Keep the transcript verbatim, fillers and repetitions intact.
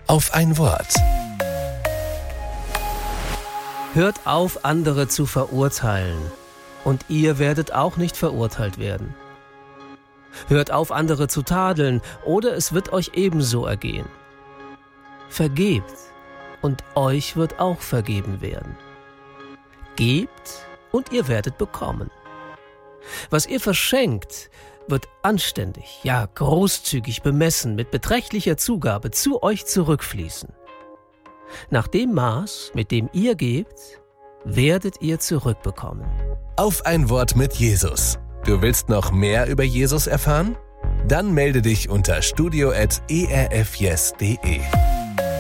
Auf ein Wort. Hört auf, andere zu verurteilen, und ihr werdet auch nicht verurteilt werden. Hört auf, andere zu tadeln, oder es wird euch ebenso ergehen. Vergebt, und euch wird auch vergeben werden. Gebt, und ihr werdet bekommen. Was ihr verschenkt, wird anständig, ja großzügig bemessen, mit beträchtlicher Zugabe zu euch zurückfließen. Nach dem Maß, mit dem ihr gebt, werdet ihr zurückbekommen. Auf ein Wort mit Jesus. Du willst noch mehr über Jesus erfahren? Dann melde dich unter studio at e r f yes punkt de.